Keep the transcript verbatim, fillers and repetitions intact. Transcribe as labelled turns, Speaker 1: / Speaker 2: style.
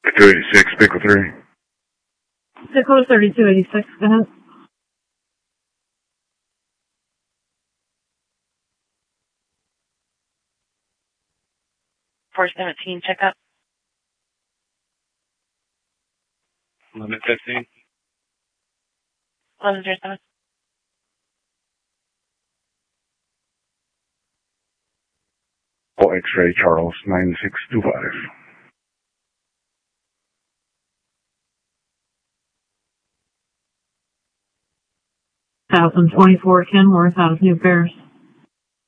Speaker 1: two eighty-six, Pickle three.
Speaker 2: Dakota thirty-two eighty-six, go ahead.
Speaker 3: four seventeen, check up.
Speaker 4: eleven fifteen.
Speaker 3: eleven zero seven.
Speaker 1: Oh, X-ray, Charles, nine six two five.
Speaker 2: one thousand twenty-four Kenworth out of New Paris.